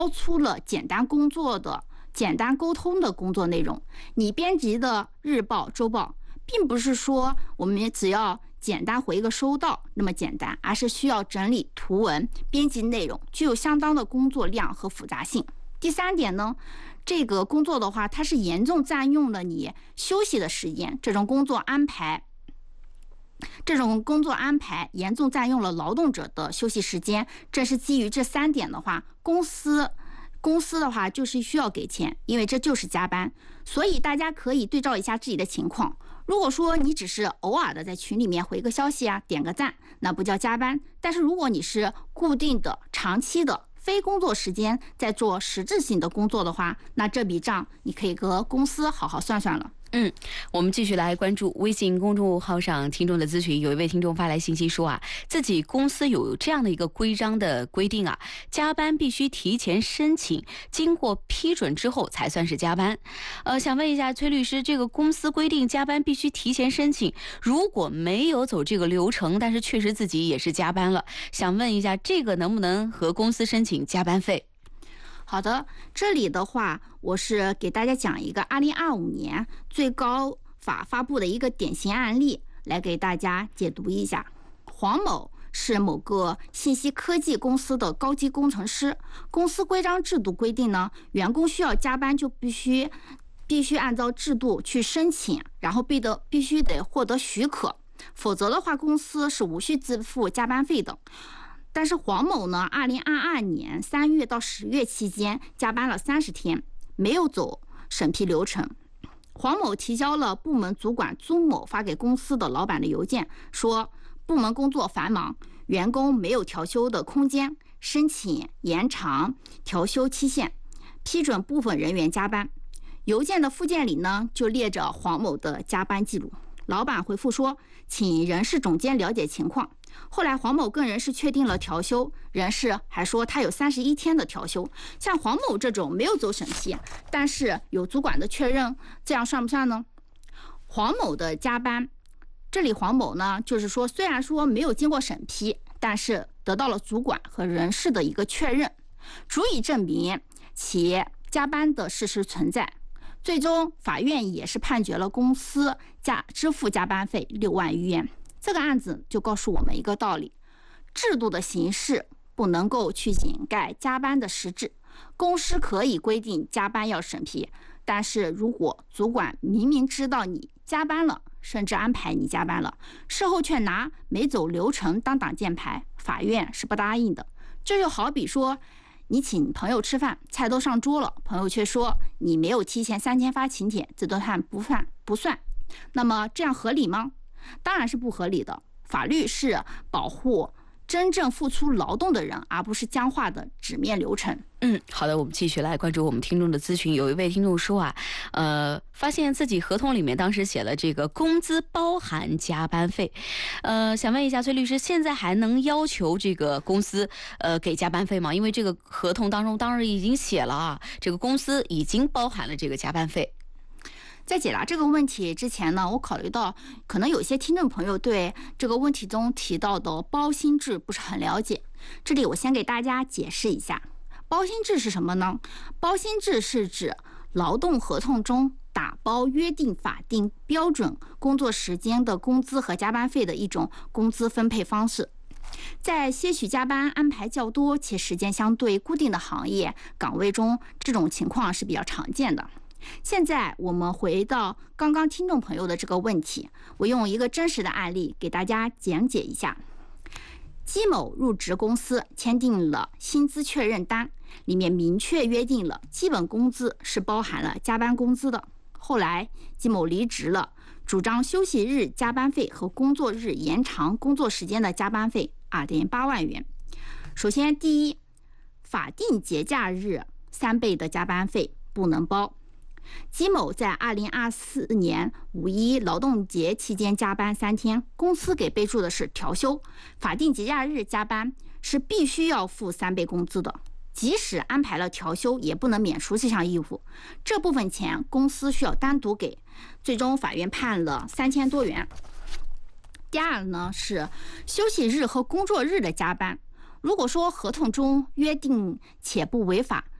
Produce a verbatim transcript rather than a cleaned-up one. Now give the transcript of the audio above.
出了简单工作的简单沟通的工作内容。你编辑的日报、周报，并不是说我们只要简单回一个收到那么简单，而是需要整理图文、编辑内容，具有相当的工作量和复杂性。第三点呢，这个工作的话，它是严重占用了你休息的时间，这种工作安排。这种工作安排严重占用了劳动者的休息时间，正是基于这三点的话，公司公司的话就是需要给钱，因为这就是加班。所以大家可以对照一下自己的情况，如果说你只是偶尔的在群里面回个消息啊，点个赞，那不叫加班。但是如果你是固定的、长期的非工作时间在做实质性的工作的话，那这笔账你可以和公司好好算算了。 嗯，我们继续来关注微信公众号上听众的咨询。有一位听众发来信息说啊，自己公司有这样的一个规章的规定啊，加班必须提前申请，经过批准之后才算是加班。呃，想问一下崔律师，这个公司规定加班必须提前申请，如果没有走这个流程，但是确实自己也是加班了，想问一下，这个能不能和公司申请加班费？ 好的，这里的话，我是给大家讲一个二零二五年最高法发布的一个典型案例，来给大家解读一下。黄某是某个信息科技公司的高级工程师，公司规章制度规定呢，员工需要加班就必须必须按照制度去申请，然后必得必须得获得许可，否则的话，公司是无需支付加班费的。但是黄某呢，二零二二年三月到十月期间加班了三十天，没有走审批流程。黄某提交了部门主管朱某发给公司的老板的邮件，说部门工作繁忙，员工没有调休的空间，申请延长调休期限，批准部分人员加班。邮件的附件里呢，就列着黄某的加班记录。老板回复说，请人事总监了解情况。后来黄某跟人事确定了调休，人事还说他有三十一天的调休。像黄某这种没有走审批，但是有主管的确认，这样算不算呢？黄某的加班，这里黄某呢，就是说虽然说没有经过审批，但是得到了主管和人事的一个确认，足以证明其加班的事实存在。最终法院也是判决了公司加支付加班费六万余元。这个案子就告诉我们一个道理，制度的形式不能够去掩盖加班的实质。公司可以规定加班要审批，但是如果主管明明知道你加班了，甚至安排你加班了，事后却拿没走流程当挡箭牌，法院是不答应的。这就好比说你请朋友吃饭，菜都上桌了，朋友却说你没有提前三天发请帖，这顿饭不算不算。那么这样合理吗？当然是不合理的。法律是保护真正付出劳动的人，而不是僵化的纸面流程。 嗯，好的，我们继续来关注我们听众的咨询。有一位听众说啊，呃，发现自己合同里面当时写了这个工资包含加班费，呃，想问一下崔律师，现在还能要求这个公司呃给加班费吗？因为这个合同当中当时已经写了啊，这个公司已经包含了这个加班费。 在解答这个问题之前呢，我考虑到可能有些听众朋友对这个问题中提到的包薪制不是很了解，这里我先给大家解释一下。包薪制是什么呢？包薪制是指劳动合同中打包约定法定标准工作时间的工资和加班费的一种工资分配方式。在些许加班安排较多且时间相对固定的行业岗位中，这种情况是比较常见的。现在我们回到刚刚听众朋友的这个问题，我用一个真实的案例给大家讲解一下。姬某入职公司签订了薪资确认单，里面明确约定了基本工资是包含了加班工资的。后来姬某离职了，主张休息日加班费和工作日延长工作时间的加班费 二点八万元。首先，第一，法定节假日三倍的加班费不能包。姬某在二零二四年五一劳动节期间加班三天，公司给备注的是调休，法定节假日加班是必须要付三倍工资的，即使安排了调休也不能免除这项义务，这部分钱公司需要单独给，最终法院判了三千多元。第二呢是休息日和工作日的加班， 如果说合同中约定且不违法，